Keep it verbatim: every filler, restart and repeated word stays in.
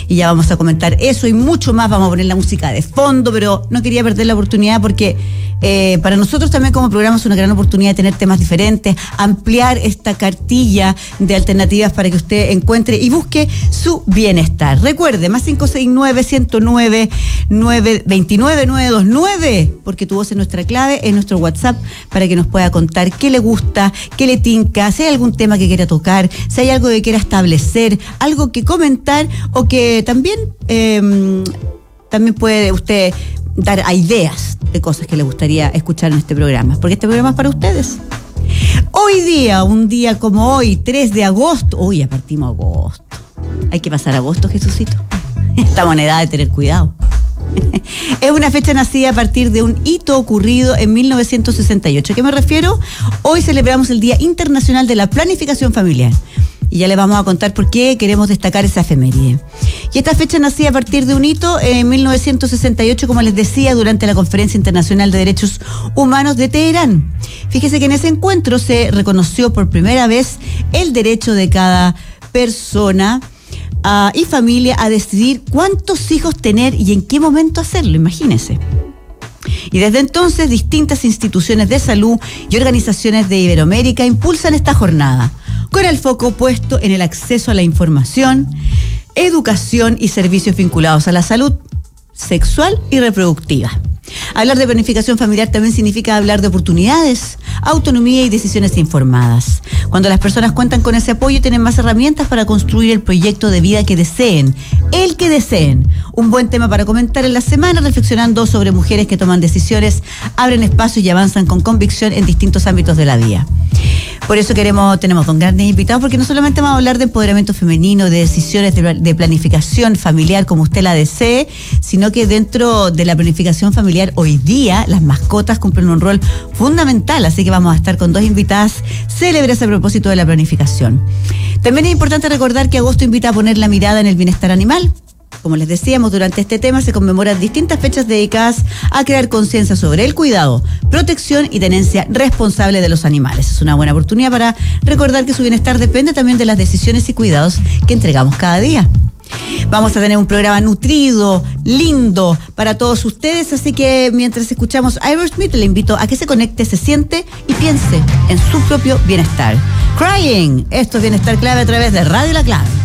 y ya vamos a comentar eso y mucho más. Vamos a poner la música de fondo, pero no quería perder la oportunidad porque eh, para nosotros también como programa es una gran oportunidad de tener temas diferentes, ampliar esta cartilla de alternativas para que usted encuentre y busque su bienestar. Recuerde, más cinco seis nueve, uno cero nueve, nueve dos nueve, nueve dos nueve, porque tu voz es nuestra clave, en nuestro WhatsApp, para que nos pueda contar qué le gusta, qué le tinca, si hay algún tema que quiera tocar, si hay algo que quiera establecer, algo que comentar o que también, eh, también puede usted dar ideas de cosas que le gustaría escuchar en este programa, porque este programa es para ustedes. Hoy día, un día como hoy, tres de agosto, uy, ya partimos agosto. Hay que pasar agosto, Jesucito. Estamos en edad de tener cuidado. Es una fecha nacida a partir de un hito ocurrido en mil novecientos sesenta y ocho. ¿A qué me refiero? Hoy celebramos el Día Internacional de la Planificación Familiar. Y ya les vamos a contar por qué queremos destacar esa efeméride. Y esta fecha nacía a partir de un hito en mil novecientos sesenta y ocho, como les decía, durante la Conferencia Internacional de Derechos Humanos de Teherán. Fíjese que en ese encuentro se reconoció por primera vez el derecho de cada persona uh, y familia a decidir cuántos hijos tener y en qué momento hacerlo, imagínese. Y desde entonces distintas instituciones de salud y organizaciones de Iberoamérica impulsan esta jornada, con el foco puesto en el acceso a la información, educación y servicios vinculados a la salud sexual y reproductiva. Hablar de planificación familiar también significa hablar de oportunidades, autonomía y decisiones informadas. Cuando las personas cuentan con ese apoyo, tienen más herramientas para construir el proyecto de vida que deseen, el que deseen. Un buen tema para comentar en la semana, reflexionando sobre mujeres que toman decisiones, abren espacios y avanzan con convicción en distintos ámbitos de la vida. Por eso queremos, tenemos dos grandes invitados, porque no solamente vamos a hablar de empoderamiento femenino, de decisiones de, de planificación familiar como usted la desee, sino que dentro de la planificación familiar hoy día las mascotas cumplen un rol fundamental, así que vamos a estar con dos invitadas célebres a propósito de la planificación. También es importante recordar que agosto invita a poner la mirada en el bienestar animal. Como les decíamos, durante este tema se conmemoran distintas fechas dedicadas a crear conciencia sobre el cuidado, protección y tenencia responsable de los animales. Es una buena oportunidad para recordar que su bienestar depende también de las decisiones y cuidados que entregamos cada día. Vamos a tener un programa nutrido, lindo para todos ustedes, así que mientras escuchamos Aerosmith, le invito a que se conecte, se siente y piense en su propio bienestar. Crying, esto es Bienestar Clave a través de Radio La Clave.